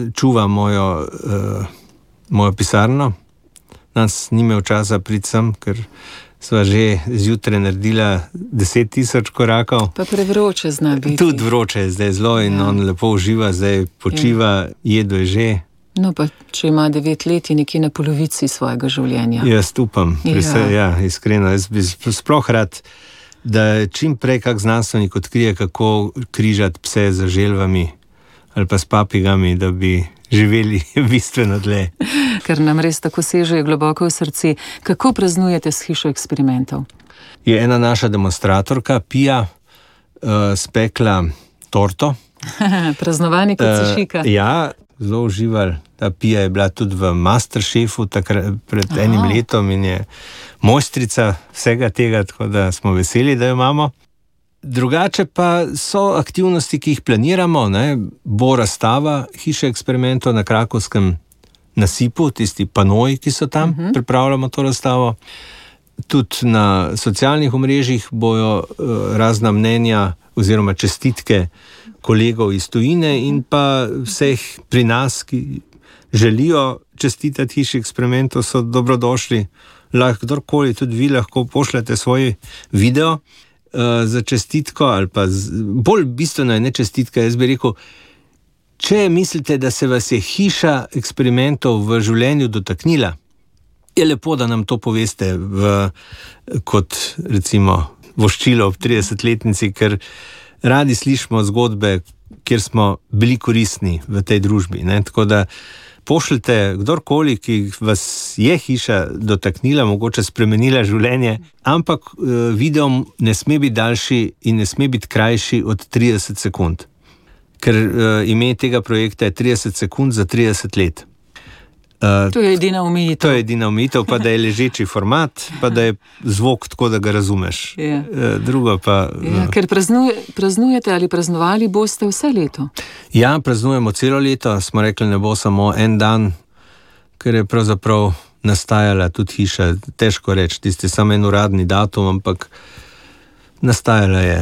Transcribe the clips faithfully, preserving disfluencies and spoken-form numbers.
čuva mojo, uh, mojo pisarno. Nas ni imel časa priti sem, ker sva že zjutraj naredila deset tisoč korakov. Pa prevroče zna biti. Tudi vroče je zdaj zelo in ja. On lepo uživa, zdaj počiva, ja. Jedo je že. No pa, če ima devet let, je nekje na polovici svojega življenja. Jaz upam, ja. Se, ja, iskreno. Jaz bi sploh rad, da čim prej kak znanstvenik odkrije, kako križati pse z želvami ali pa s papigami, da bi živeli bistveno dlje. Ker nam res tako seže globoko v srce. Kako praznujete s hišo eksperimentov? Je ena naša demonstratorka, Pija, uh, spekla torto. Praznovanje kot se šika. Uh, ja, zelo užival. Ta Pija je bila tudi v Masterchefu takrat, pred Aha. enim letom in je mojstrica vsega tega, tako da smo veseli, da jo imamo. Drugače pa so aktivnosti, ki jih planiramo, ne? Bo razstava hiše eksperimentov na Krakovskem nasipu, tisti panoji, ki so tam, uh-huh. pripravljamo to razstavo. Tudi na socialnih omrežjih bojo uh, razna mnenja oziroma čestitke kolegov iz tujine in pa vseh pri nas, ki želijo čestitati hiši eksperimentov, so dobrodošli. Lahko kdorkoli, tudi vi lahko pošljete svoj video uh, za čestitko ali pa z, bolj bistveno je ne čestitka, jaz bi rekel, če mislite, da se vas je hiša eksperimentov v življenju dotaknila, je lepo, da nam to poveste v, kot recimo voščilo ob tridesetletnici, ker radi slišimo zgodbe, kjer smo bili koristni v tej družbi. Ne? Tako da pošljite kdorkoli, ki vas je hiša dotaknila, mogoče spremenila življenje, ampak video ne sme biti daljši in ne sme biti krajši od trideset sekund. Ker uh, ime tega projekta je trideset sekund za trideset let. Uh, to je edina omejitev. To je edina omejitev, pa da je ležeči format, pa da je zvok tako, da ga razumeš. Ja. Uh, drugo pa... Ja, ker praznuje, praznujete ali praznovali boste vse leto? Ja, praznujemo celo leto. Smo rekli, ne bo samo en dan, ker je pravzaprav nastajala tudi hiša. Težko reči, tisti samo en uradni datum, ampak nastajala je.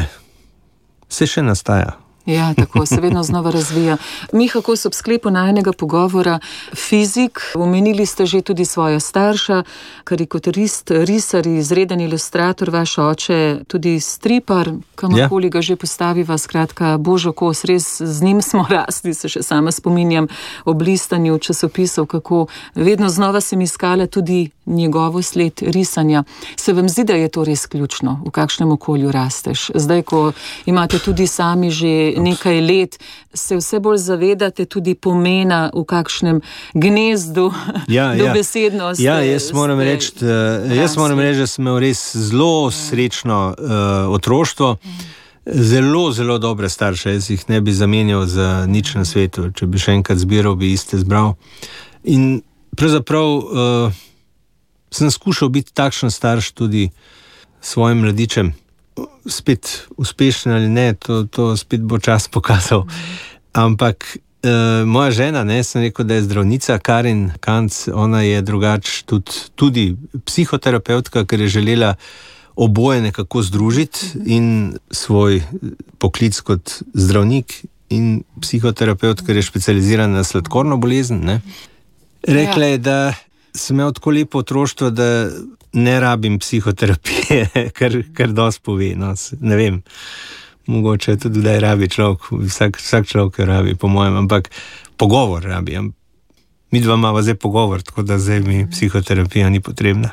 Se še nastaja. Ja, tako se vedno znova razvija. Miha Kos, ob sklepu najinega pogovora, fizik, omenili ste že tudi svoja starša, karikaturist, risar, izreden ilustrator, vaš oče, tudi stripar, kamorkoli ga že postaviva, skratka, Božo Kos, res z njim smo rasli, se še sama spominjam ob listanju časopisov, kako vedno znova sem iskala tudi njegovo sled risanja. Se vam zdi, da je to res ključno, v kakšnem okolju rasteš? Zdaj, ko imate tudi sami že nekaj let, se vse bolj zavedate tudi pomena v kakšnem gnezdu, ja, dobesedno ja. ste... Ja, jaz moram reči, jaz moram reči, da sem imel res zelo srečno uh, otroštvo, zelo, zelo dobre starše, jaz jih ne bi zamenjal za nič na svetu, če bi še enkrat zbiral, bi iste zbral. In pravzaprav uh, sem skušal biti takšen starš tudi svojim mladičem. Spet uspešen ali ne, to, to spet bo čas pokazal. Ampak eh, moja žena, ne, sem rekel, da je zdravnica, Karin Kanc, ona je drugač tudi, tudi psihoterapeutka, ker je želela oboje nekako združiti in svoj poklic kot zdravnik in psihoterapeut, ker je specializiran na sladkorno bolezen. Ne. Rekla je, da sem imel tako lepo otroštvo, da ne rabim psihoterapije, kar, kar dosti pove. No, ne vem, mogoče tudi da je rabi človek, vsak, vsak človek jo rabi, po mojem, ampak pogovor rabi. Mi dva imava zdaj pogovor, tako da zdaj mi psihoterapija ni potrebna.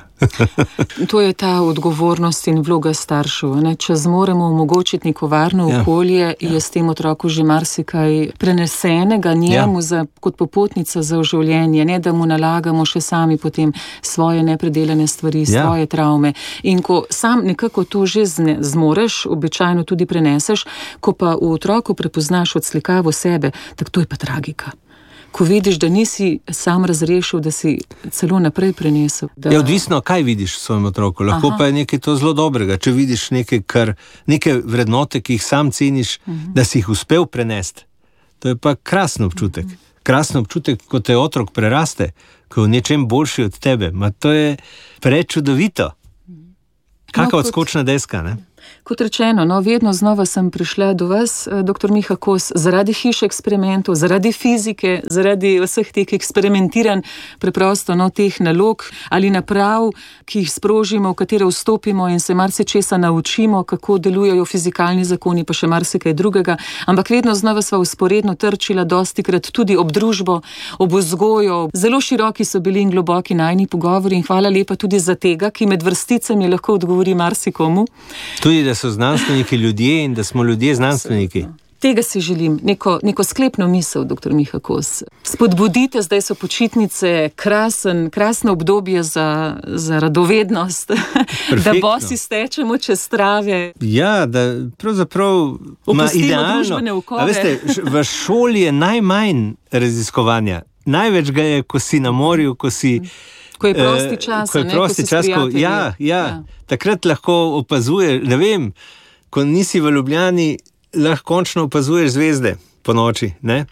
To je ta odgovornost in vloga staršev. Ne? Če zmoremo omogočiti neko varno ja. okolje, ja. je s tem otroku že marsikaj prenesenega njemu ja. za, kot popotnica za življenje, ne da mu nalagamo še sami potem svoje nepredelane stvari, ja. svoje travme. In ko sam nekako to že zne, zmoreš, običajno tudi preneseš, ko pa v otroku prepoznaš odslikavo sebe, tako to je pa tragika. Ko vidiš, da nisi sam razrešil, da si celo naprej prenesel. Da... Je odvisno, kaj vidiš v svojem otroku. Lahko Aha. pa je nekaj to zelo dobrega. Če vidiš nekaj, kar, neke vrednote, ki jih sam ceniš, uh-huh. da si jih uspel prenesti, to je pa krasen občutek. Uh-huh. Krasen občutek, ko te otrok preraste, ko je v nečem boljši od tebe. Ma to je prečudovito. Kakva no, odskočna deska, ne? Kot rečeno, no, vedno znova sem prišla do vas, doktor Miha Kos, zaradi hiše eksperimentov, zaradi fizike, zaradi vseh teh eksperimentiranj, preprosto no, teh nalog ali naprav, ki jih sprožimo, v katere vstopimo in se marsičesa naučimo, kako delujejo fizikalni zakoni, pa še marsikaj drugega. Ampak vedno znova sva vzporedno trčila, dostikrat tudi ob družbo, ob vzgojo. Zelo široki so bili in globoki najni pogovori in hvala lepa tudi za tega, ki med vrsticami lahko odgovori marsikomu. Tudi, da so znanstveniki ljudje in da smo ljudje znanstveniki. Tega si želim, neko, neko sklepno misel, doktor Miha Kos. Spodbudite, zdaj so počitnice, krasen, krasno obdobje za, za radovednost, da bosi stečemo čez trave. Ja, da pravzaprav ima idealno. A veste, v šoli je najmanj raziskovanja. Največ ga je, ko si na morju, ko si... Ko je prosti čas, ko je ne, prosti ko čas, ko, ja, ja, ja. Takrat lahko opazuješ, ne vem, ko nisi v Ljubljani, lahko končno opazuješ zvezde po noči, ne?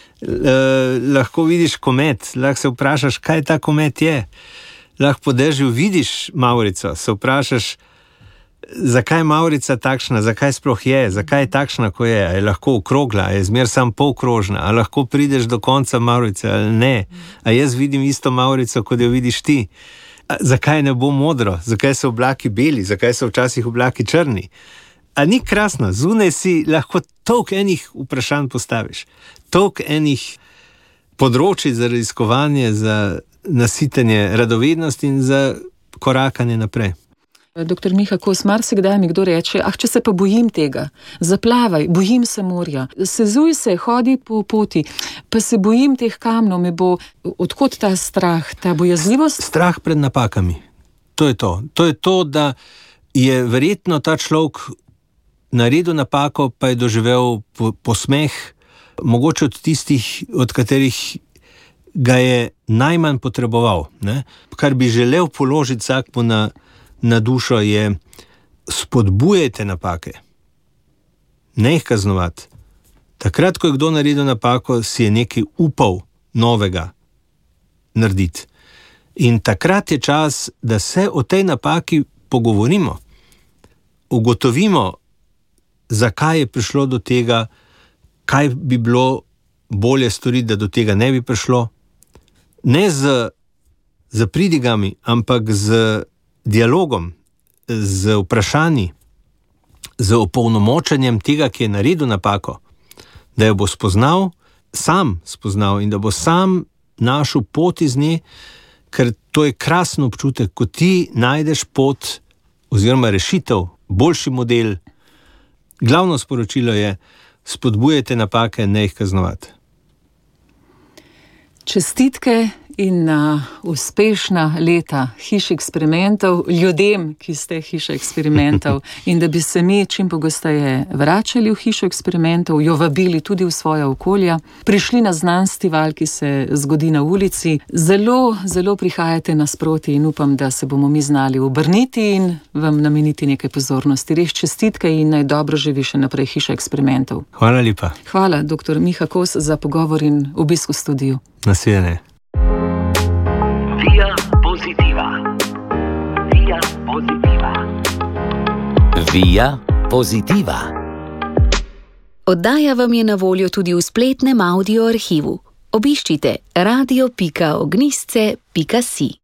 Eh, lahko vidiš komet, lahko se vprašaš, kaj ta komet je. Lahko po dežju vidiš Mavrico, se vprašaš, zakaj je Mavrica takšna, zakaj sploh je, zakaj je takšna, ko je, a je lahko okrogla, a je zmer sam polkrožna, a lahko prideš do konca Mavrice ali ne, a jaz vidim isto Mavrico, kot jo vidiš ti. A zakaj ne bo modro, zakaj so oblaki beli, zakaj so včasih oblaki črni. A ni krasno, zunaj si lahko toliko enih vprašanj postaviš, toliko enih področij za raziskovanje, za nasitenje radovednosti in za korakanje naprej. Doktor Miha Kos, marsikdaj mi kdo reče, ah, če se pa bojim tega, zaplavaj, bojim se morja, sezuj se, hodi po poti, pa se bojim teh kamnov, me bo, odkot ta strah, ta bojazljivost? Strah pred napakami, to je to. To je to, da je verjetno ta človek naredil napako, pa je doživel posmeh, mogoče od tistih, od katerih ga je najmanj potreboval, ne? Kar bi želel položiti vsakmu na na dušo je, spodbujajte napake, ne jih kaznovati. Takrat, ko je kdo naredil napako, si je nekaj upal novega narediti. In takrat je čas, da se o tej napaki pogovorimo, ugotovimo, zakaj je prišlo do tega, kaj bi bilo bolje storiti, da do tega ne bi prišlo. Ne z, z pridigami, ampak z dialogom, z vprašanji, z opolnomočenjem tega, ki je naredil napako, da jo bo spoznal, sam spoznal in da bo sam našel pot iz nje, ker to je krasen občutek, ko ti najdeš pot oziroma rešitev, boljši model. Glavno sporočilo je, spodbujajte napake, ne jih kaznovati. Čestitke in uh, uspešna leta hiše eksperimentov, ljudem, ki ste hiše eksperimentov, in da bi se mi čim pogosteje vračali v hišo eksperimentov, jo vabili tudi v svoja okolja, prišli na znanstival, ki se zgodi na ulici. Zelo, zelo prihajate nasproti in upam, da se bomo mi znali obrniti in vam nameniti nekaj pozornosti. Res čestitke in naj dobro živi še naprej hiša eksperimentov. Hvala lepa. Hvala, doktor Miha Kos, za pogovor in obisk v studiu. Nasvidenje. Via Positiva. Via Positiva. Via Positiva. Oddaja vam je na voljo tudi v spletnem audio arhivu. Obiščite radio pika ognjišče pika si.